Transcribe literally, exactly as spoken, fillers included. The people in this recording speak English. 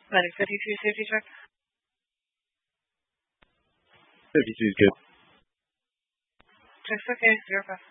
Medic fifty-two, safety check. fifty-two is good. Check's okay, zero five.